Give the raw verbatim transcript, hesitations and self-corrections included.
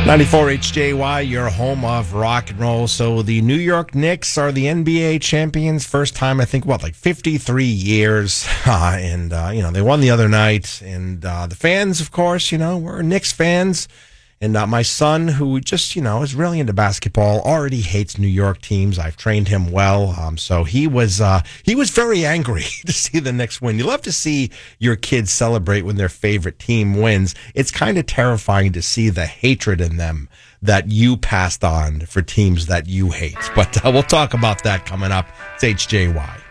ninety-four H J Y, your home of rock and roll. So the New York Knicks are the N B A champions. First time, I think, what, like fifty-three years. Uh, and, uh, you know, they won the other night. And uh, the fans, of course, you know, we're Knicks fans. And uh, my son, who just, you know, is really into basketball, already hates New York teams. I've trained him well. Um, so he was uh, he was very angry to see the Knicks win. You love to see your kids celebrate when their favorite team wins. It's kind of terrifying to see the hatred in them that you passed on for teams that you hate. But uh, we'll talk about that coming up. It's H J Y.